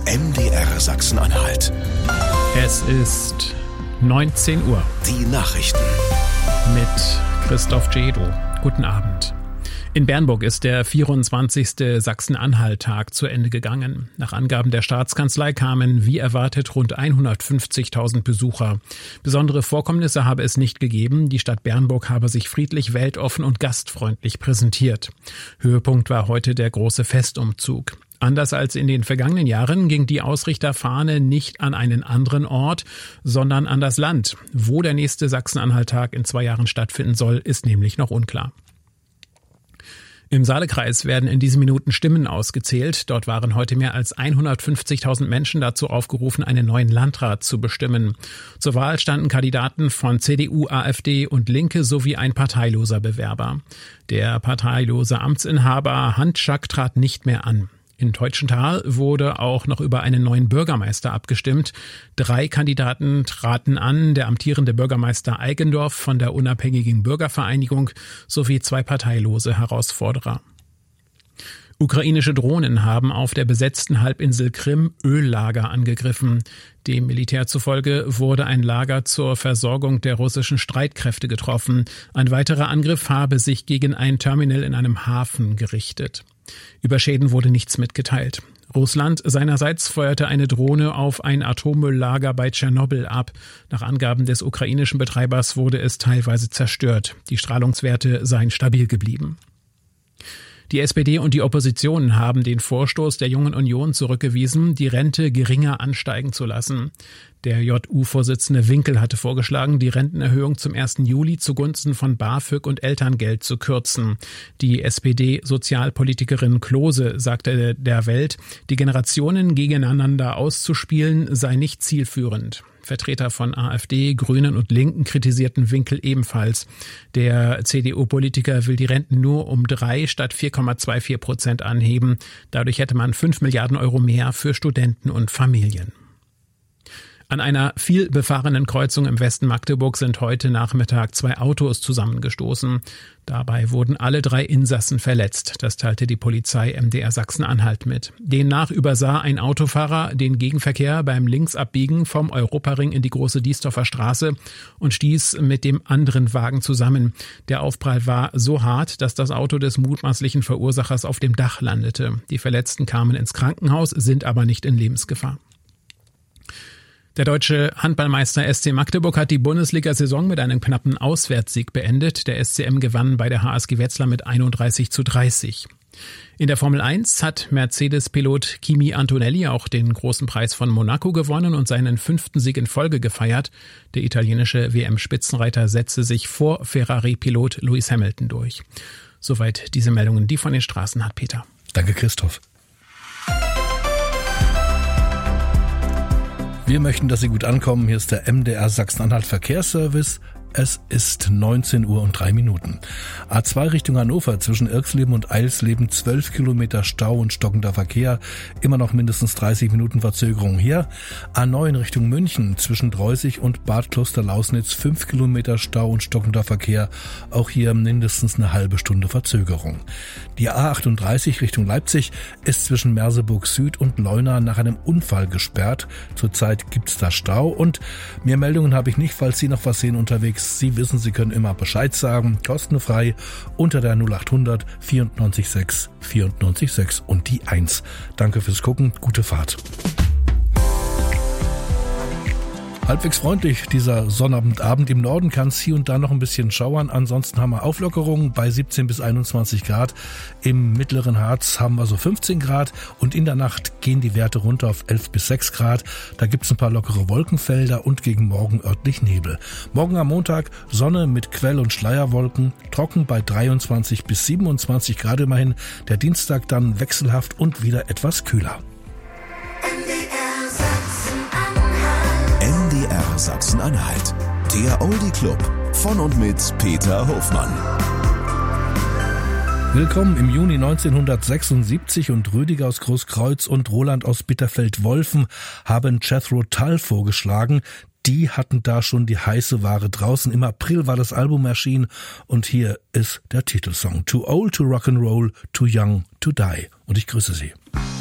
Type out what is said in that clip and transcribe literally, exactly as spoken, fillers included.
M D R Sachsen-Anhalt. Es ist neunzehn Uhr. Die Nachrichten mit Christoph Jedo. Guten Abend. In Bernburg ist der vierundzwanzigste Sachsen-Anhalt-Tag zu Ende gegangen. Nach Angaben der Staatskanzlei kamen, wie erwartet, rund hundertfünfzigtausend Besucher. Besondere Vorkommnisse habe es nicht gegeben. Die Stadt Bernburg habe sich friedlich, weltoffen und gastfreundlich präsentiert. Höhepunkt war heute der große Festumzug. Anders als in den vergangenen Jahren ging die Ausrichterfahne nicht an einen anderen Ort, sondern an das Land. Wo der nächste Sachsen-Anhalt-Tag in zwei Jahren stattfinden soll, ist nämlich noch unklar. Im Saalekreis werden in diesen Minuten Stimmen ausgezählt. Dort waren heute mehr als hundertfünfzigtausend Menschen dazu aufgerufen, einen neuen Landrat zu bestimmen. Zur Wahl standen Kandidaten von C D U, AfD und Linke sowie ein parteiloser Bewerber. Der parteilose Amtsinhaber Hanczak trat nicht mehr an. In Teutschenthal wurde auch noch über einen neuen Bürgermeister abgestimmt. Drei Kandidaten traten an, der amtierende Bürgermeister Eigendorf von der Unabhängigen Bürgervereinigung sowie zwei parteilose Herausforderer. Ukrainische Drohnen haben auf der besetzten Halbinsel Krim Öllager angegriffen. Dem Militär zufolge wurde ein Lager zur Versorgung der russischen Streitkräfte getroffen. Ein weiterer Angriff habe sich gegen ein Terminal in einem Hafen gerichtet. Über Schäden wurde nichts mitgeteilt. Russland seinerseits feuerte eine Drohne auf ein Atommülllager bei Tschernobyl ab. Nach Angaben des ukrainischen Betreibers wurde es teilweise zerstört. Die Strahlungswerte seien stabil geblieben. Die S P D und die Opposition haben den Vorstoß der Jungen Union zurückgewiesen, die Rente geringer ansteigen zu lassen. Der J U-Vorsitzende Winkel hatte vorgeschlagen, die Rentenerhöhung zum ersten Juli zugunsten von BAföG und Elterngeld zu kürzen. Die S P D-Sozialpolitikerin Klose sagte der Welt, die Generationen gegeneinander auszuspielen sei nicht zielführend. Vertreter von AfD, Grünen und Linken kritisierten Winkel ebenfalls. Der C D U-Politiker will die Renten nur um drei statt vier Komma vierundzwanzig Prozent anheben. Dadurch hätte man fünf Milliarden Euro mehr für Studenten und Familien. An einer viel befahrenen Kreuzung im Westen Magdeburg sind heute Nachmittag zwei Autos zusammengestoßen. Dabei wurden alle drei Insassen verletzt. Das teilte die Polizei M D R Sachsen-Anhalt mit. Demnach übersah ein Autofahrer den Gegenverkehr beim Linksabbiegen vom Europaring in die Große Diesdorfer Straße und stieß mit dem anderen Wagen zusammen. Der Aufprall war so hart, dass das Auto des mutmaßlichen Verursachers auf dem Dach landete. Die Verletzten kamen ins Krankenhaus, sind aber nicht in Lebensgefahr. Der deutsche Handballmeister S C Magdeburg hat die Bundesliga-Saison mit einem knappen Auswärtssieg beendet. Der S C M gewann bei der H S G Wetzlar mit einunddreißig zu dreißig. In der Formel eins hat Mercedes-Pilot Kimi Antonelli auch den großen Preis von Monaco gewonnen und seinen fünften Sieg in Folge gefeiert. Der italienische W M-Spitzenreiter setzte sich vor Ferrari-Pilot Lewis Hamilton durch. Soweit diese Meldungen, die von den Straßen hat Peter. Danke, Christoph. Wir möchten, dass Sie gut ankommen. Hier ist der M D R Sachsen-Anhalt Verkehrsservice. Es ist neunzehn Uhr und drei Minuten. A zwei Richtung Hannover zwischen Irxleben und Eilsleben zwölf Kilometer Stau und stockender Verkehr. Immer noch mindestens dreißig Minuten Verzögerung hier. A neun Richtung München zwischen Dreusig und Bad Klosterlausnitz fünf Kilometer Stau und stockender Verkehr. Auch hier mindestens eine halbe Stunde Verzögerung. Die A achtunddreißig Richtung Leipzig ist zwischen Merseburg Süd und Leuna nach einem Unfall gesperrt. Zurzeit gibt's da Stau und mehr Meldungen habe ich nicht, falls Sie noch was sehen unterwegs. Sie wissen, Sie können immer Bescheid sagen, kostenfrei unter der null achthundert vierundneunzig sechs vierundneunzig sechs und die eins. Danke fürs Gucken, gute Fahrt. Halbwegs freundlich dieser Sonnabendabend. Im Norden kann es hier und da noch ein bisschen schauern. Ansonsten haben wir Auflockerungen bei siebzehn bis einundzwanzig Grad. Im mittleren Harz haben wir so fünfzehn Grad und in der Nacht gehen die Werte runter auf elf bis sechs Grad. Da gibt es ein paar lockere Wolkenfelder und gegen morgen örtlich Nebel. Morgen am Montag Sonne mit Quell- und Schleierwolken, trocken bei dreiundzwanzig bis siebenundzwanzig Grad immerhin. Der Dienstag dann wechselhaft und wieder etwas kühler. M D R Sachsen-Anhalt, der Oldie Club von und mit Peter Hofmann. Willkommen im Juni neunzehnhundertsechsundsiebzig und Rüdiger aus Großkreuz und Roland aus Bitterfeld-Wolfen haben Jethro Tull vorgeschlagen. Die hatten da schon die heiße Ware draußen. Im April war das Album erschienen und hier ist der Titelsong. Too old to rock and roll, too young to die. Und ich grüße Sie.